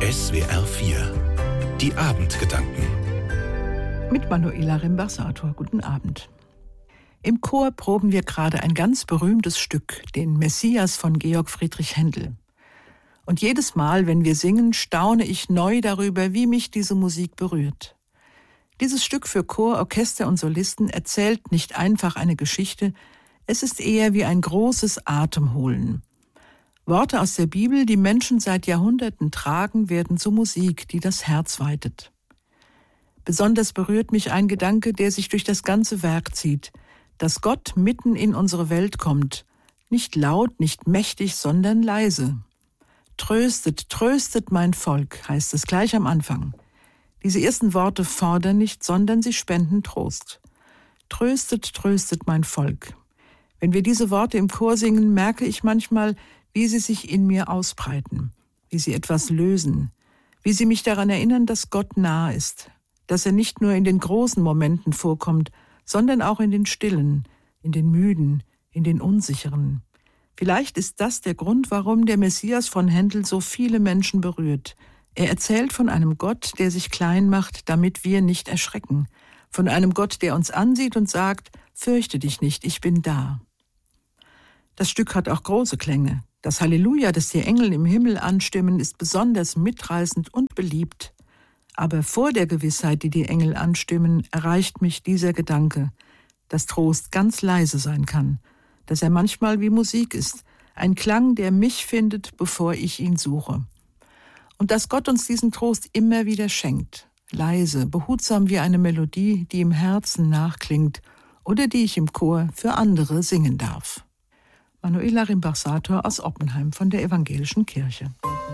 SWR 4 Die Abendgedanken Mit Manuela Rimbach-Sator. Guten Abend. Im Chor proben wir gerade ein ganz berühmtes Stück, den Messias von Georg Friedrich Händel. Und jedes Mal, wenn wir singen, staune ich neu darüber, wie mich diese Musik berührt. Dieses Stück für Chor, Orchester und Solisten erzählt nicht einfach eine Geschichte, es ist eher wie ein großes Atemholen. Worte aus der Bibel, die Menschen seit Jahrhunderten tragen, werden zur Musik, die das Herz weitet. Besonders berührt mich ein Gedanke, der sich durch das ganze Werk zieht, dass Gott mitten in unsere Welt kommt, nicht laut, nicht mächtig, sondern leise. Tröstet, tröstet mein Volk, heißt es gleich am Anfang. Diese ersten Worte fordern nicht, sondern sie spenden Trost. Tröstet, tröstet mein Volk. Wenn wir diese Worte im Chor singen, merke ich manchmal, wie sie sich in mir ausbreiten, wie sie etwas lösen, wie sie mich daran erinnern, dass Gott nah ist, dass er nicht nur in den großen Momenten vorkommt, sondern auch in den stillen, in den müden, in den unsicheren. Vielleicht ist das der Grund, warum der Messias von Händel so viele Menschen berührt. Er erzählt von einem Gott, der sich klein macht, damit wir nicht erschrecken, von einem Gott, der uns ansieht und sagt, fürchte dich nicht, ich bin da. Das Stück hat auch große Klänge. Das Halleluja, das die Engel im Himmel anstimmen, ist besonders mitreißend und beliebt. Aber vor der Gewissheit, die die Engel anstimmen, erreicht mich dieser Gedanke, dass Trost ganz leise sein kann, dass er manchmal wie Musik ist, ein Klang, der mich findet, bevor ich ihn suche. Und dass Gott uns diesen Trost immer wieder schenkt, leise, behutsam wie eine Melodie, die im Herzen nachklingt oder die ich im Chor für andere singen darf. Manuela Rimbach-Sator aus Oppenheim von der Evangelischen Kirche.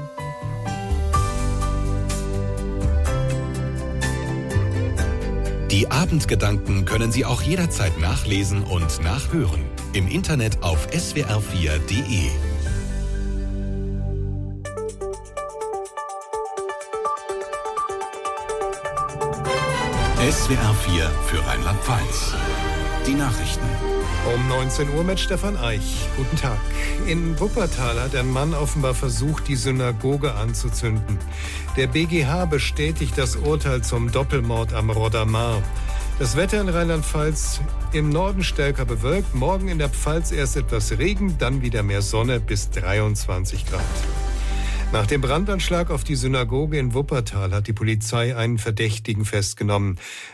Die Abendgedanken können Sie auch jederzeit nachlesen und nachhören. Im Internet auf swr4.de. SWR 4 für Rheinland-Pfalz. Die Nachrichten. Um 19 Uhr mit Stefan Eich. Guten Tag. In Wuppertal hat ein Mann offenbar versucht, die Synagoge anzuzünden. Der BGH bestätigt das Urteil zum Doppelmord am Rodder Maar. Das Wetter in Rheinland-Pfalz im Norden stärker bewölkt. Morgen in der Pfalz erst etwas Regen, dann wieder mehr Sonne bis 23 Grad. Nach dem Brandanschlag auf die Synagoge in Wuppertal hat die Polizei einen Verdächtigen festgenommen.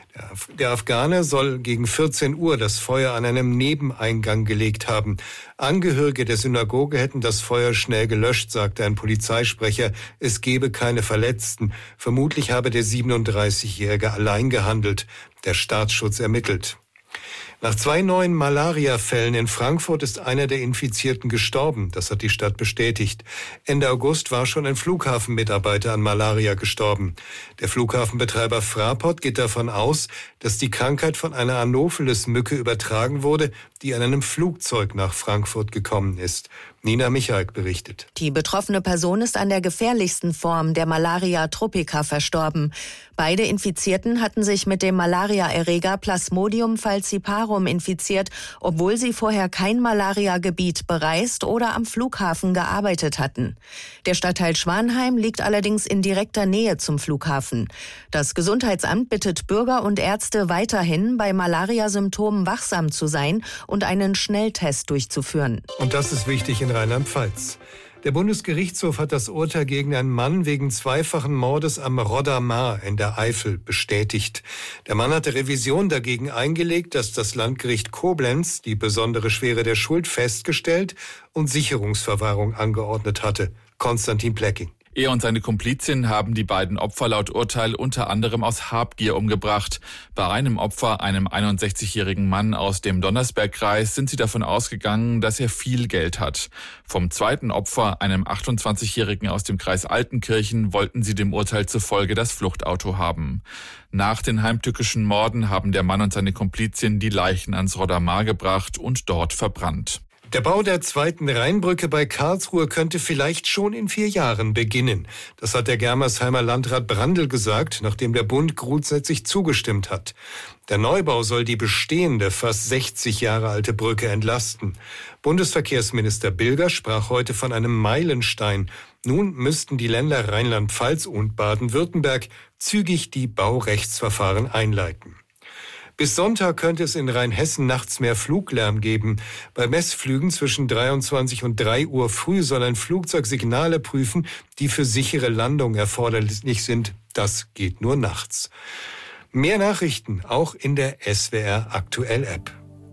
Der Afghane soll gegen 14 Uhr das Feuer an einem Nebeneingang gelegt haben. Angehörige der Synagoge hätten das Feuer schnell gelöscht, sagte ein Polizeisprecher. Es gebe keine Verletzten. Vermutlich habe der 37-Jährige allein gehandelt. Der Staatsschutz ermittelt. Nach 2 neuen Malaria-Fällen in Frankfurt ist einer der Infizierten gestorben. Das hat die Stadt bestätigt. Ende August war schon ein Flughafenmitarbeiter an Malaria gestorben. Der Flughafenbetreiber Fraport geht davon aus, dass die Krankheit von einer Anopheles-Mücke übertragen wurde, die an einem Flugzeug nach Frankfurt gekommen ist. Nina Michalk berichtet. Die betroffene Person ist an der gefährlichsten Form der Malaria tropica verstorben. Beide Infizierten hatten sich mit dem Malaria-Erreger Plasmodium falciparum infiziert, obwohl sie vorher kein Malaria-Gebiet bereist oder am Flughafen gearbeitet hatten. Der Stadtteil Schwanheim liegt allerdings in direkter Nähe zum Flughafen. Das Gesundheitsamt bittet Bürger und Ärzte weiterhin, bei Malaria-Symptomen wachsam zu sein und einen Schnelltest durchzuführen. Und das ist wichtig in Rheinland-Pfalz. Der Bundesgerichtshof hat das Urteil gegen einen Mann wegen zweifachen Mordes am Rodder Maar in der Eifel bestätigt. Der Mann hatte Revision dagegen eingelegt, dass das Landgericht Koblenz die besondere Schwere der Schuld festgestellt und Sicherungsverwahrung angeordnet hatte. Konstantin Plecking. Er und seine Komplizin haben die beiden Opfer laut Urteil unter anderem aus Habgier umgebracht. Bei einem Opfer, einem 61-jährigen Mann aus dem Donnersbergkreis, sind sie davon ausgegangen, dass er viel Geld hat. Vom zweiten Opfer, einem 28-jährigen aus dem Kreis Altenkirchen, wollten sie dem Urteil zufolge das Fluchtauto haben. Nach den heimtückischen Morden haben der Mann und seine Komplizin die Leichen ans Rodder Maar gebracht und dort verbrannt. Der Bau der zweiten Rheinbrücke bei Karlsruhe könnte vielleicht schon in 4 Jahren beginnen. Das hat der Germersheimer Landrat Brandl gesagt, nachdem der Bund grundsätzlich zugestimmt hat. Der Neubau soll die bestehende, fast 60 Jahre alte Brücke entlasten. Bundesverkehrsminister Bilger sprach heute von einem Meilenstein. Nun müssten die Länder Rheinland-Pfalz und Baden-Württemberg zügig die Baurechtsverfahren einleiten. Bis Sonntag könnte es in Rheinhessen nachts mehr Fluglärm geben. Bei Messflügen zwischen 23 und 3 Uhr früh soll ein Flugzeug Signale prüfen, die für sichere Landung erforderlich sind. Das geht nur nachts. Mehr Nachrichten auch in der SWR Aktuell App.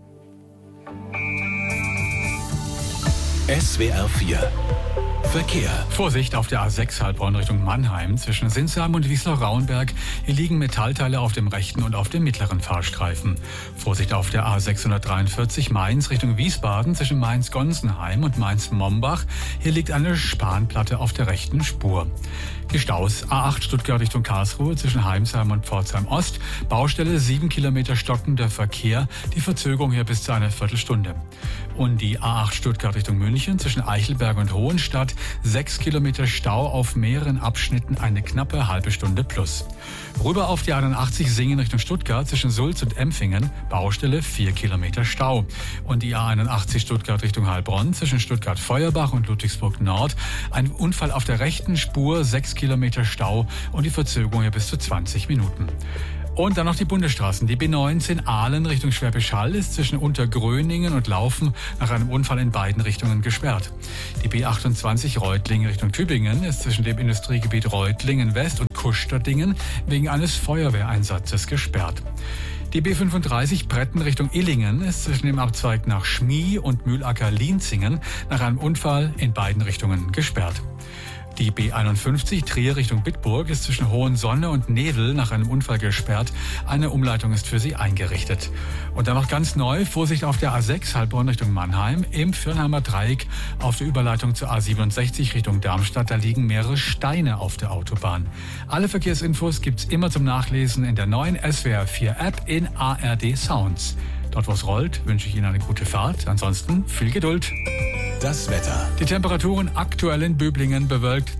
SWR 4 Verkehr. Vorsicht auf der A6 Heilbronn Richtung Mannheim zwischen Sinsheim und Wiesloch-Rauenberg. Hier liegen Metallteile auf dem rechten und auf dem mittleren Fahrstreifen. Vorsicht auf der A643 Mainz Richtung Wiesbaden zwischen Mainz-Gonsenheim und Mainz-Mombach. Hier liegt eine Spanplatte auf der rechten Spur. Die Staus A8 Stuttgart Richtung Karlsruhe zwischen Heimsheim und Pforzheim Ost. Baustelle 7 Kilometer stockender Verkehr. Die Verzögerung hier bis zu einer Viertelstunde. Und die A8 Stuttgart Richtung München zwischen Eichelberg und Hohenstadt. 6 Kilometer Stau auf mehreren Abschnitten, eine knappe halbe Stunde plus. Rüber auf die 81 Singen Richtung Stuttgart zwischen Sulz und Empfingen. Baustelle 4 Kilometer Stau. Und die A81 Stuttgart Richtung Heilbronn zwischen Stuttgart-Feuerbach und Ludwigsburg Nord. Ein Unfall auf der rechten Spur, 6 Kilometer Stau und die Verzögerung hier bis zu 20 Minuten. Und dann noch die Bundesstraßen. Die B19 Aalen Richtung Schwäbisch Hall ist zwischen Untergröningen und Laufen nach einem Unfall in beiden Richtungen gesperrt. Die B28 Reutlingen Richtung Tübingen ist zwischen dem Industriegebiet Reutlingen West und Kustertingen wegen eines Feuerwehreinsatzes gesperrt. Die B35 Bretten Richtung Illingen ist zwischen dem Abzweig nach Schmie und Mühlacker-Lienzingen nach einem Unfall in beiden Richtungen gesperrt. Die B51 Trier Richtung Bitburg ist zwischen Hohensonne und Nedel nach einem Unfall gesperrt. Eine Umleitung ist für sie eingerichtet. Und dann noch ganz neu, Vorsicht auf der A6 Heilbronn Richtung Mannheim, im Fürnheimer Dreieck auf der Überleitung zur A67 Richtung Darmstadt. Da liegen mehrere Steine auf der Autobahn. Alle Verkehrsinfos gibt's immer zum Nachlesen in der neuen SWR 4 App in ARD Sounds. Dort, wo es rollt, wünsche ich Ihnen eine gute Fahrt. Ansonsten viel Geduld. Das Wetter. Die Temperaturen aktuell in Böblingen bewölkt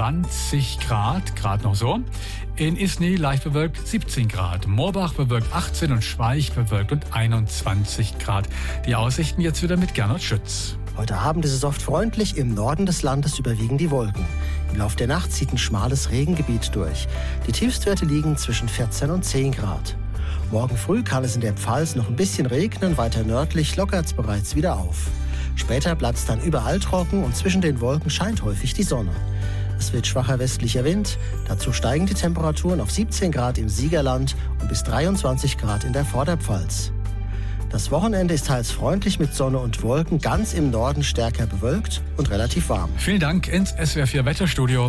20 Grad, gerade noch so. In Isny leicht bewölkt 17 Grad. Moorbach bewölkt 18 und Schweich bewölkt und 21 Grad. Die Aussichten jetzt wieder mit Gernot Schütz. Heute Abend ist es oft freundlich, im Norden des Landes überwiegen die Wolken. Im Laufe der Nacht zieht ein schmales Regengebiet durch. Die Tiefstwerte liegen zwischen 14 und 10 Grad. Morgen früh kann es in der Pfalz noch ein bisschen regnen, weiter nördlich lockert es bereits wieder auf. Später bleibt es dann überall trocken und zwischen den Wolken scheint häufig die Sonne. Es wird schwacher westlicher Wind, dazu steigen die Temperaturen auf 17 Grad im Siegerland und bis 23 Grad in der Vorderpfalz. Das Wochenende ist teils freundlich mit Sonne und Wolken, ganz im Norden stärker bewölkt und relativ warm. Vielen Dank ins SWR 4 Wetterstudio.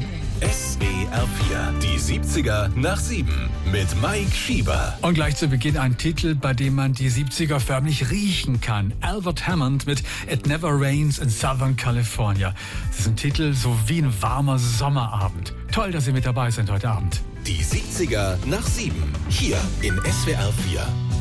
SWR 4, die 70er nach 7 mit Mike Schieber. Und gleich zu Beginn ein Titel, bei dem man die 70er förmlich riechen kann. Albert Hammond mit It Never Rains in Southern California. Das ist ein Titel so wie ein warmer Sommerabend. Toll, dass Sie mit dabei sind heute Abend. Die 70er nach 7, hier in SWR 4.